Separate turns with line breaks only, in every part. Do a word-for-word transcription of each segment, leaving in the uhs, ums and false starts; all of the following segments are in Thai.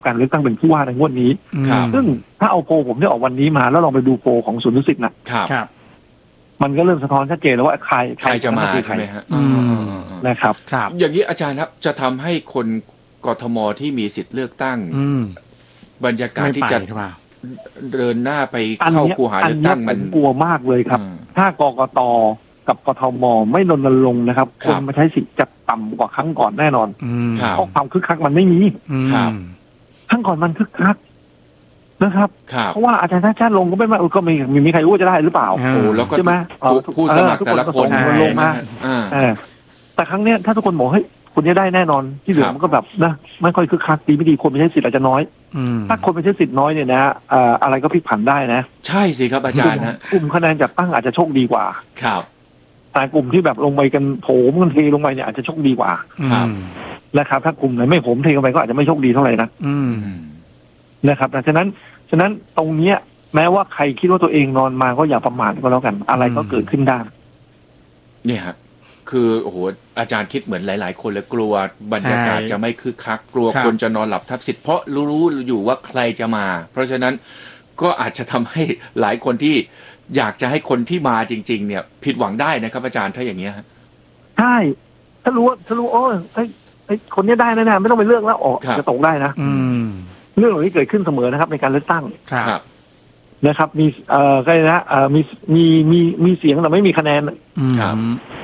การเลือกตั้งเป็นผู้ว่าในงวดนี้ซึ่งถ้าเอาโพลผมได้ออกวันนี้มาแล้วลองไปดูโพลของศูนย์ดุสิตนะครับมันก็เริ่มสะท้อนชัดเจนแล้วว่าใคร
ใครจะมาใช่ไหมฮะ
นะครับ
อย่างนี้อาจารย์ครับจะทำให้คนกทมที่มีสิทธิ์เลือกตั้งบรรยากาศที่จะเดินหน้าไปเข้าคูหาเลือกตั้งมัน
กลัวมากเลยครับถ้ากกตกับกทมไม่รณรงค์นะครับคนมาใช้สิทธิ์จะต่ำกว่าครั้งก่อนแน่นอนเพราะความคึกคักมันไม่มีครั้งก่อนมันคึกคักนะครับเพราะว่าอาจารย์ชาติชาติลงก็ไม่มาก็มีมีมีใครรู้ว่าจะได้หรือเปล่า
โอ้แล้วก็
ใช่ไหม
ผู้สมัครแต่ละคน
ลงมาแต่ครั้งเนี้ยถ้าทุกคนบอกเฮ้ยคุณจะได้แน่นอนที่เหลือมันก็แบบนะไม่ค่อยคึกคักดีไม่ดีคนไม่ใช้สิทธิ์อาจจะน้อยถ้าคนไม่ใช้สิทธิ์น้อยเนี่ยนะอะไรก็พลิกผันได้นะ
ใช่สิครับอาจารย์นะ
กลุ่มคะแนนจัดตั้งอาจจะโชคดีกว่า
ครับ
แต่กลุ่มที่แบบลงไปกันโผล่กันเทลงไปเนี่ยอาจจะโชคดีกว่า
ครับ
นะครับถ้ากลุ่มไหนไม่ผมเทลงไปก็อาจจะไม่โชคดีเท่าไหร่นะนะครับดังนั้นฉะนั้นตรงเนี้ยแม้ว่าใครคิดว่าตัวเองนอนมาก็อย่าประมาทก็แล้วกันอะไรก็เกิดขึ้นได้
เนี่ยครับคือโอ้โหอาจารย์คิดเหมือนหลายๆคนเลยกลัวบรรยากาศจะไม่คึกคักกลัวคนจะนอนหลับทับสิทธิ์เพราะรู้อยู่ว่าใครจะมาเพราะฉะนั้นก็อาจจะทำให้หลายคนที่อยากจะให้คนที่มาจริงๆเนี่ยผิดหวังได้นะครับอาจารย์ถ้าอย่างเงี้ย
ใช่ถ้ารู้ว่าถ้ารู้โอ้ยไอ้ไอ้คนนี้ได้แน่ๆไม่ต้องไปเลือกแล้วออกจะตกได้นะเรื่องเหล่านี้เกิดขึ้นเสมอนะครับในการเลือกตั้งนะครับมีเอ่อใครนะเอ่อมีมีมีมีเสียงแต่ไม่มีคะแนน
ครับ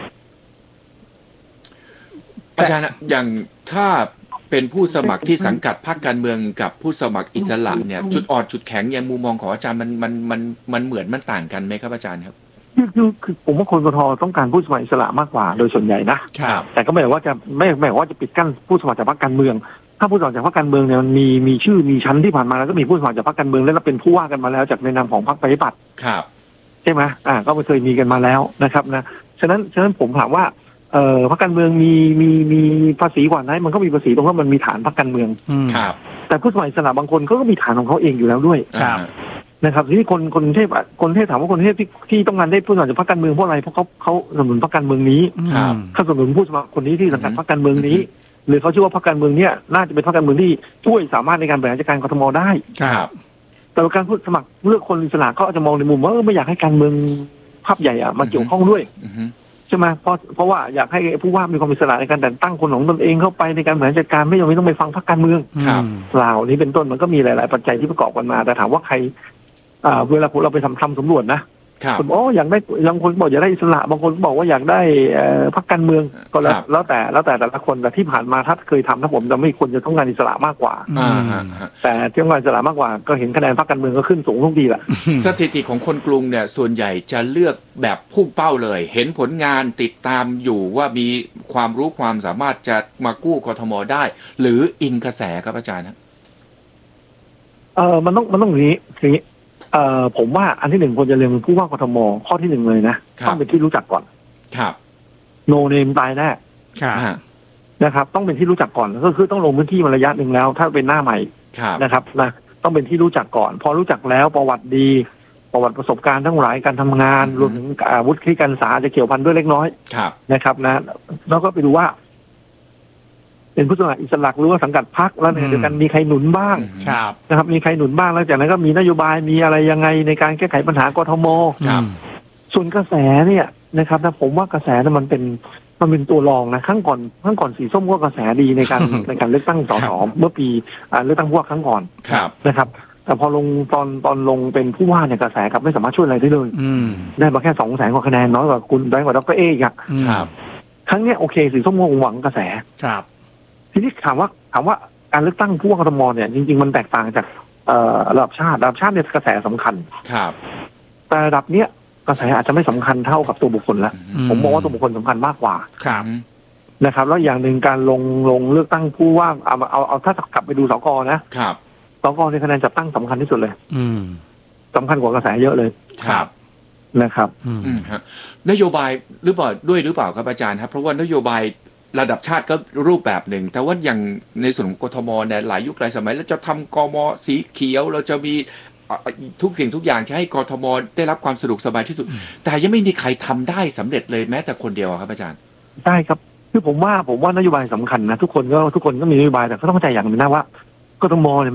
อาจารย์อย่างถ้าเป็นผู้สมัครที่สังกัดพรรคการเมืองกับผู้สมัครอิสระเนี่ยจุดอ่อนจุดแข็งอย่างมุมมองของอาจารย์มันมันมันมันเหมือนมันต่างกันไหมครับอาจารย์ครับ
คือคือผมว่าคนกทต้องการผู้สมัครอิสระมากกว่าโดยส่วนใหญ่นะครับแต่ก็ไม่ได้ว่าจะไม่ไม่ว่าจะปิดกั้นผู้สมัครจากพรรคการเมืองถ้าผู้สมัครจากพรรคการเมืองเนี่ยมันมีมีชื่อมีชั้นที่ผ่านมาแล้วก็มีผู้สมัครจากพรรคการเมืองแล้วเป็นผู้ว่ากันมาแล้วจากในนามของพรรคประชาธิปัตย์
ครับ
ใช่ไหมอ่าก็ไม่เคยมีกันมาแล้วนะครับนะฉะนั้นฉะนั้นผมถามว่าเอ่อพรรคการเมืองมีมีมีภาษีกว่านั้นมันก็มีภาษีตรงว่ามันมีฐานพรรคการเมือง
ครับ
แต่ผู้สมัครอิสระบางคนเขาก็มีฐานของเขาเองอยู่แล้วด้วย
ครับ
นะครับทีนี้คนคนเทพคนเทพถามว่าคนเทพที่ที่ต้องการได้ผู้สมัครจากพรรคการเมืองเพราะอะไรเพราะเขาเขาสนับสนุนพรรคการเมืองนี้เขาสนับสนุนผู้สมัครคนนี้ที่สังกัดพรรคการเมืองนี้หรือเขาเชื่อว่าพรรคการเมืองเนี้ยน่าจะเป็นพรรคการเมืองที่ช่วยสามารถในการบริหารจัดการกทมได้
ครับ
แต่การผู้สมัครเลือกคนอิสระก็จะมองในมุมว่าไม่อยากให้การเมืองภาพใหญ่อะมาเกี่ยวข้องด้วยใช่ไหมเพราะเพราะว่าอยากให้ผู้ว่ามีความอิสระในการแต่งตั้งคนของตนเองเข้าไปในการบริหารจัดการไม่จำเป็นต้องไปฟังพรรคการเมืองเหล่านี้เป็นต้นมันก็มีหลายๆปัจจัยที่ประกอบกันมาแต่ถามว่าใครเวลาเราไปทำทำสำรวจนะคนบอกอยากได้บางคนบอกอยากได้อิสระบางคนบอกว่าอยากได้พรรคการเมืองก็แล้วแล้วแต่แล้วแต่แต่ละคนแต่ที่ผ่านมาถ้าเคยทำถ้าผมจะไม่ควรจะต้องการอิสระมากกว่าแต่ที่ต้องการอิสระมากกว่าก็เห็นคะแนนพรรคการเมืองก็ขึ้นสูงทุกทีแหละ
สถิติของคนกรุงเนี่ยส่วนใหญ่จะเลือกแบบพุ่งเป้าเลยเห็นผลงานติดตามอยู่ว่ามีความรู้ความสามารถจะมากู้กทมได้หรืออิงกระแสครับอาจารย์นะ
เออมันต้องมันต้องอย่างนี้ทีนี้เอ่อผมว่าอันที่หนึ่งควรจะเรียนผู้ว่ากทมข้อที่หนึ่งเลยนะต้องเป็นที่รู้จักก่อน
ครับ
โนเนมตายแน่นะครับต้องเป็นที่รู้จักก่อนก็คือต้องลงพื้นที่มาระยะหนึ่งแล้วถ้าเป็นหน้าใหม่นะครับนะต้องเป็นที่รู้จักก่อนพอรู้จักแล้วประวัติดีประวัติประสบการณ์ทั้งหลายการทำงานรวมถึงอาวุธที่การศึกษาจะเกี่ยวพันด้วยเล็กน้อยนะครับนะแล้วก็ไปดูว่าเป็นผู้สมัครอิสระหรือว่าสังกัดพรรคแล้วในเดียวกันมีใครหนุนบ้างนะครับมีใครหนุนบ้างแล้วจากนั้นก็มีนโยบายมีอะไรยังไงในการแก้ไขปัญหากทมส่วนกระแสเนี่ยนะครับนะผมว่ากระแสนั้นมันเป็นมันเป็นตัวรองนะครั้งก่อนครั้งก่อนสีส้มก็กระแสดีในการในการเลือกตั้งสสเมื่อปีเลือกตั้งผู้ว่าครั้งก่อนนะครับแต่พอลงตอนตอนลงเป็นผู้ว่าเนี่ยกระแสกับไม่สามารถช่วยอะไรได้เลยได้มาแค่สองแสนกว่าคะแนนน้อยกว่าคุณน้อยกว่าดรเอกอ่ะครั้งนี้โอเคสีส้มก็หวังกระแสทีนี้ถามว่าถามว่าการเลือกตั้งผู้ว่ากทมเนี่ยจริงๆมันแตกต่างจากระดับชาติระดับชาติเนี่ยกระแสสำคัญ
ครับ
แต่ระดับเนี้ยกระแสอาจจะไม่สำคัญเท่ากับตัวบุคคลแล้วผมมองว่าตัวบุคคลสำคัญมากกว่า
ครับ
นะครับแล้วอย่างหนึ่งการลงลงเลือกตั้งผู้ว่าเอาเอาเอาถ้ากลับไปดูสกนะครับสกในคะแนนจัดตั้งสำคัญที่สุดเลยสำคัญกว่ากระแสเยอะเลย
ครับ
นะครับ
อืมฮะนโยบายหรือเปล่าด้วยหรือเปล่าครับอาจารย์ครับเพราะว่านโยบายระดับชาติก็รูปแบบหนึ่งแต่ว่าอย่างในส่วนของกทมเนี่ยหลายยุคหลายสมัยแล้วจะทำกมสีเขียวเราจะมีทุกสิ่งทุกอย่างจะให้กทมได้รับความสะดวกสบายที่สุดแต่ยังไม่มีใครทำได้สำเร็จเลยแม้แต่คนเดียวครับอาจารย์
ได้ครับคือผมว่าผมว่านโยบายสำคัญนะทุกคนก็ทุกคนก็มีนโยบายแต่ก็ต้องใจอย่างหนึ่งนะว่ากทมเนี่ย